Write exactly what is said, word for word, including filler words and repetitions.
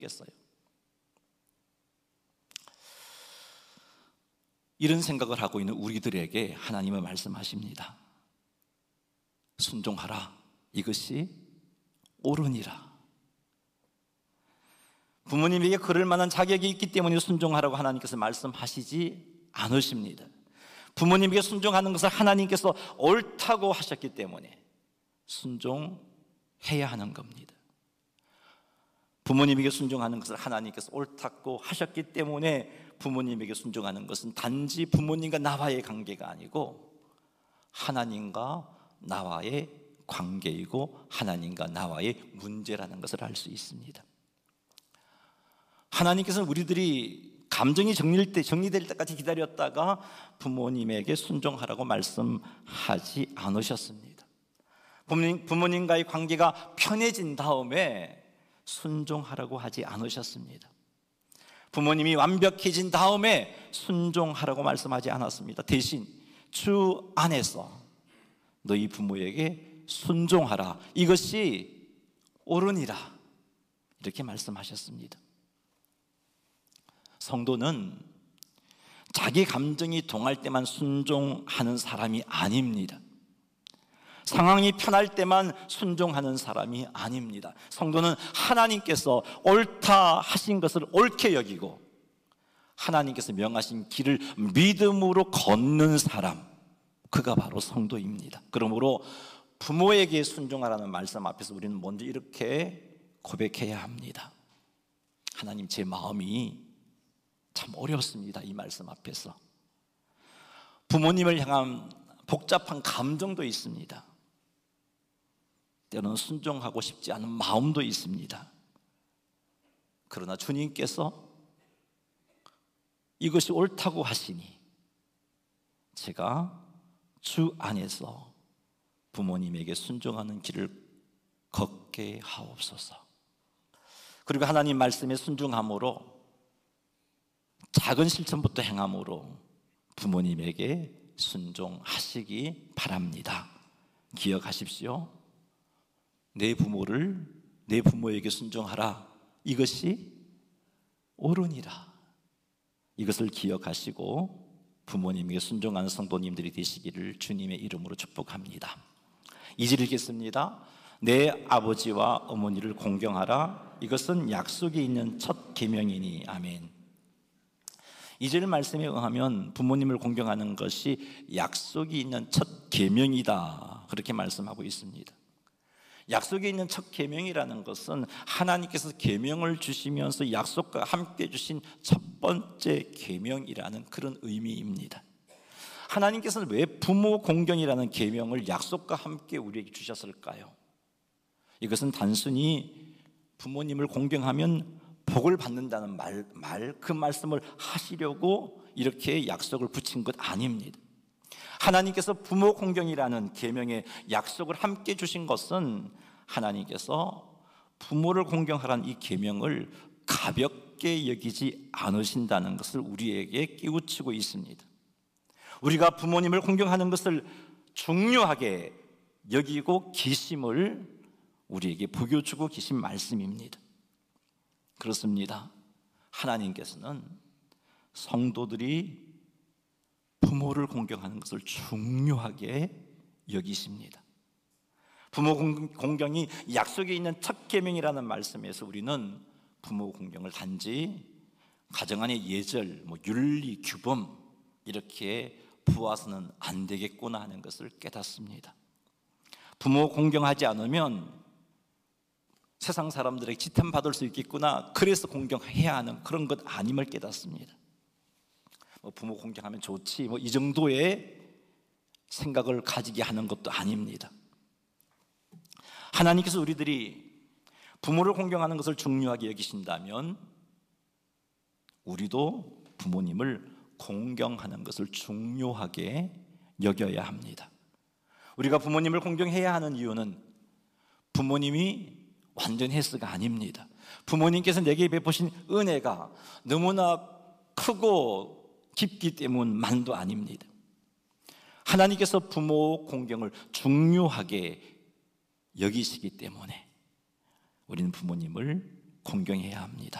겠어요? 이런 생각을 하고 있는 우리들에게 하나님은 말씀하십니다. 순종하라. 이것이 옳으니라. 부모님에게 그럴 만한 자격이 있기 때문에 순종하라고 하나님께서 말씀하시지 않으십니다. 부모님에게 순종하는 것을 하나님께서 옳다고 하셨기 때문에 순종해야 하는 겁니다. 부모님에게 순종하는 것을 하나님께서 옳다고 하셨기 때문에 부모님에게 순종하는 것은 단지 부모님과 나와의 관계가 아니고 하나님과 나와의 관계이고 하나님과 나와의 문제라는 것을 알 수 있습니다. 하나님께서는 우리들이 감정이 정리될, 때, 정리될 때까지 기다렸다가 부모님에게 순종하라고 말씀하지 않으셨습니다. 부모님, 부모님과의 관계가 편해진 다음에 순종하라고 하지 않으셨습니다. 부모님이 완벽해진 다음에 순종하라고 말씀하지 않았습니다. 대신 주 안에서 너희 부모에게 순종하라. 이것이 옳으니라. 이렇게 말씀하셨습니다. 성도는 자기 감정이 동할 때만 순종하는 사람이 아닙니다. 상황이 편할 때만 순종하는 사람이 아닙니다. 성도는 하나님께서 옳다 하신 것을 옳게 여기고 하나님께서 명하신 길을 믿음으로 걷는 사람, 그가 바로 성도입니다. 그러므로 부모에게 순종하라는 말씀 앞에서 우리는 먼저 이렇게 고백해야 합니다. 하나님, 제 마음이 참 어렵습니다. 이 말씀 앞에서 부모님을 향한 복잡한 감정도 있습니다. 때로는 순종하고 싶지 않은 마음도 있습니다. 그러나 주님께서 이것이 옳다고 하시니 제가 주 안에서 부모님에게 순종하는 길을 걷게 하옵소서. 그리고 하나님 말씀에 순종함으로 작은 실천부터 행함으로 부모님에게 순종하시기 바랍니다. 기억하십시오. 내 부모를 내 부모에게 순종하라. 이것이 옳으니라. 이것을 기억하시고 부모님에게 순종하는 성도님들이 되시기를 주님의 이름으로 축복합니다. 이 절 읽겠습니다. 내 아버지와 어머니를 공경하라. 이것은 약속이 있는 첫 계명이니. 아멘. 이 절 말씀에 의하면 부모님을 공경하는 것이 약속이 있는 첫 계명이다, 그렇게 말씀하고 있습니다. 약속이 있는 첫 계명이라는 것은 하나님께서 계명을 주시면서 약속과 함께 주신 첫 번째 계명이라는 그런 의미입니다. 하나님께서는 왜 부모 공경이라는 계명을 약속과 함께 우리에게 주셨을까요? 이것은 단순히 부모님을 공경하면 복을 받는다는 말, 말, 그 말씀을 하시려고 이렇게 약속을 붙인 것 아닙니다. 하나님께서 부모 공경이라는 계명의 약속을 함께 주신 것은 하나님께서 부모를 공경하라는 이 계명을 가볍게 여기지 않으신다는 것을 우리에게 깨우치고 있습니다. 우리가 부모님을 공경하는 것을 중요하게 여기고 계심을 우리에게 보여주고 계신 말씀입니다. 그렇습니다. 하나님께서는 성도들이 부모를 공경하는 것을 중요하게 여기십니다. 부모 공경이 약속에 있는 첫 계명이라는 말씀에서 우리는 부모 공경을 단지 가정 안의 예절, 뭐 윤리, 규범 이렇게 부어서는 안 되겠구나 하는 것을 깨닫습니다. 부모 공경하지 않으면 세상 사람들에게 지탄받을 수 있겠구나, 그래서 공경해야 하는 그런 것 아님을 깨닫습니다. 뭐 부모 공경하면 좋지, 뭐 이 정도의 생각을 가지게 하는 것도 아닙니다. 하나님께서 우리들이 부모를 공경하는 것을 중요하게 여기신다면 우리도 부모님을 공경하는 것을 중요하게 여겨야 합니다. 우리가 부모님을 공경해야 하는 이유는 부모님이 완전 헬스가 아닙니다. 부모님께서 내게 베푸신 은혜가 너무나 크고 깊기 때문만도 아닙니다. 하나님께서 부모 공경을 중요하게 여기시기 때문에 우리는 부모님을 공경해야 합니다.